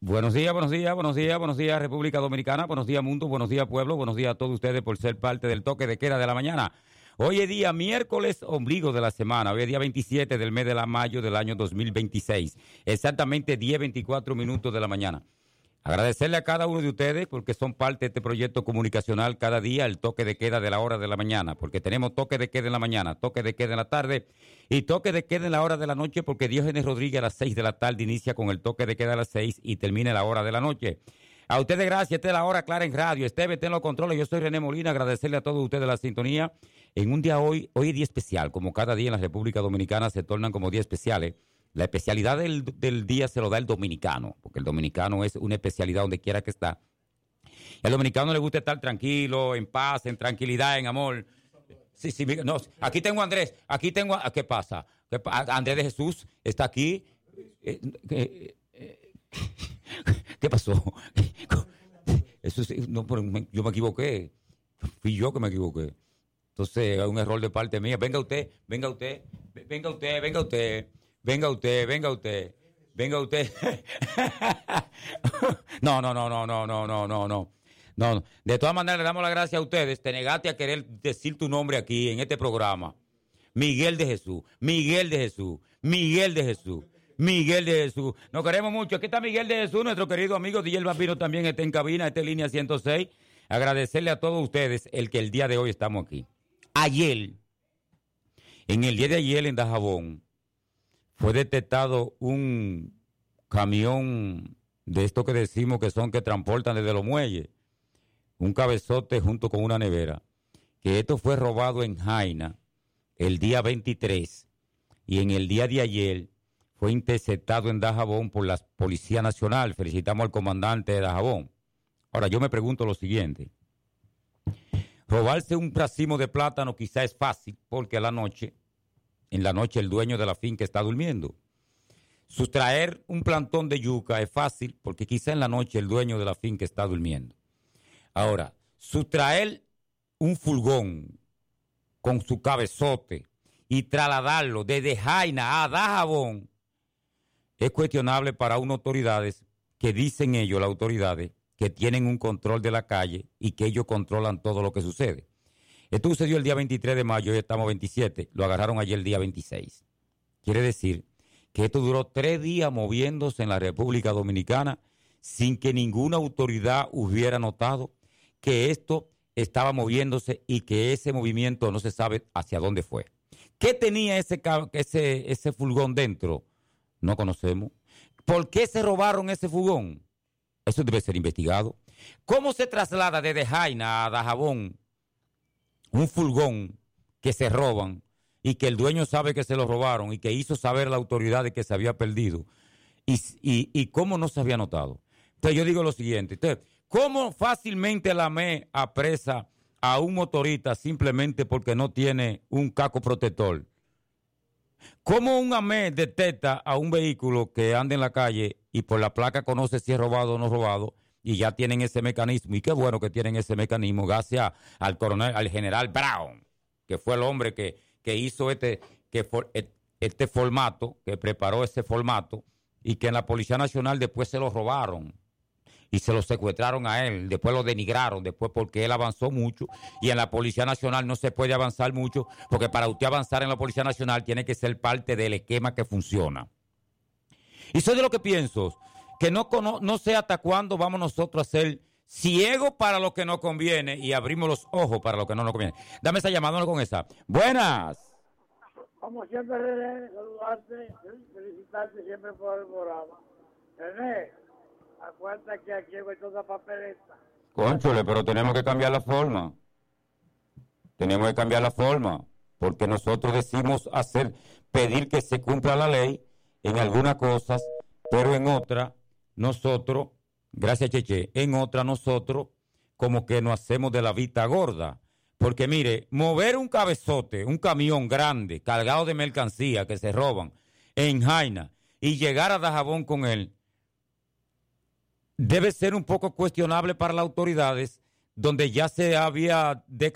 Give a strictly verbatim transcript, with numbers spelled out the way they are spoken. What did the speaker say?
Buenos días, buenos días, buenos días, buenos días República Dominicana, buenos días mundo, buenos días pueblo, buenos días a todos ustedes por ser parte del toque de queda de la mañana. Hoy es día miércoles, ombligo de la semana, hoy es día veintisiete del mes de la mayo del año dos mil veintiséis, exactamente diez veinticuatro minutos de la mañana. Agradecerle a cada uno de ustedes porque son parte de este proyecto comunicacional cada día, el toque de queda de la hora de la mañana, porque tenemos toque de queda en la mañana, toque de queda en la tarde y toque de queda en la hora de la noche, porque Diógenes Rodríguez a las seis de la tarde inicia con el toque de queda a las seis y termina a la hora de la noche. A ustedes gracias, esta es la hora clara en radio, Esteve, ten los controles, yo soy René Molina, agradecerle a todos ustedes la sintonía. En un día hoy, hoy es día especial, como cada día en la República Dominicana se tornan como días especiales. La especialidad del, del día se lo da el dominicano, porque el dominicano es una especialidad donde quiera que está. Al dominicano le gusta estar tranquilo, en paz, en tranquilidad, en amor. Sí, sí, no, aquí tengo a Andrés, aquí tengo a... ¿Qué pasa? ¿Qué pa- Andrés de Jesús está aquí. Eh, eh, eh, ¿Qué pasó? Eso sí, no, pero me- yo me equivoqué. Fui yo que me equivoqué. Entonces, hay un error de parte mía. Venga usted, venga usted, venga usted, venga usted. Venga usted, venga usted, venga usted. No, no, no, no, no, no, no, no, no. No, de todas maneras le damos las gracias a ustedes. Te negaste a querer decir tu nombre aquí en este programa. Miguel de Jesús, Miguel de Jesús, Miguel de Jesús, Miguel de Jesús. Nos queremos mucho. Aquí está Miguel de Jesús, nuestro querido amigo D J El Vampiro también está en cabina, esta es línea ciento seis. Agradecerle a todos ustedes el que el día de hoy estamos aquí. Ayer, en el día de ayer en Dajabón, fue detectado un camión de esto que decimos que son que transportan desde los muelles, un cabezote junto con una nevera, que esto fue robado en Jaina el día veintitrés y en el día de ayer fue interceptado en Dajabón por la Policía Nacional. Felicitamos al comandante de Dajabón. Ahora yo me pregunto lo siguiente, robarse un racimo de plátano quizá es fácil porque a la noche En la noche el dueño de la finca está durmiendo. Sustraer un plantón de yuca es fácil porque quizá en la noche el dueño de la finca está durmiendo. Ahora, sustraer un furgón con su cabezote y trasladarlo desde Jaina a Dajabón es cuestionable para unas autoridades que dicen ellos, las autoridades, que tienen un control de la calle y que ellos controlan todo lo que sucede. Esto sucedió el día veintitrés de mayo, hoy estamos veintisiete, lo agarraron ayer el día veintiséis. Quiere decir que esto duró tres días moviéndose en la República Dominicana sin que ninguna autoridad hubiera notado que esto estaba moviéndose y que ese movimiento no se sabe hacia dónde fue. ¿Qué tenía ese, ese, ese furgón dentro? No conocemos. ¿Por qué se robaron ese furgón? Eso debe ser investigado. ¿Cómo se traslada desde Jaina a Dajabón un furgón que se roban y que el dueño sabe que se lo robaron y que hizo saber a la autoridad de que se había perdido? Y, y, y cómo no se había notado. Entonces yo digo lo siguiente, entonces, ¿cómo fácilmente la M E apresa a un motorista simplemente porque no tiene un casco protector? ¿Cómo un A M E detecta a un vehículo que anda en la calle y por la placa conoce si es robado o no robado? Y ya tienen ese mecanismo, y qué bueno que tienen ese mecanismo, gracias al coronel, al general Brown, que fue el hombre que, que hizo este, que for, este formato, que preparó ese formato, y que en la Policía Nacional después se lo robaron, y se lo secuestraron a él, después lo denigraron, después porque él avanzó mucho, y en la Policía Nacional no se puede avanzar mucho, porque para usted avanzar en la Policía Nacional tiene que ser parte del esquema que funciona. Y soy de lo que pienso, que no, no sé hasta cuándo vamos nosotros a ser ciegos para lo que nos conviene y abrimos los ojos para lo que no nos conviene. Dame esa llamada con esa. Buenas. Como siempre, René, saludarte, felicitarte siempre por el programa. René, acuérdate que aquí hay toda papeleta. Cónchole, pero tenemos que cambiar la forma. Tenemos que cambiar la forma, porque nosotros decimos hacer, pedir que se cumpla la ley en algunas cosas, pero en otras nosotros, gracias Cheche, en otra nosotros como que nos hacemos de la vista gorda. Porque mire, mover un cabezote, un camión grande, cargado de mercancía que se roban en Jaina y llegar a Dajabón con él, debe ser un poco cuestionable para las autoridades, donde ya se había declarado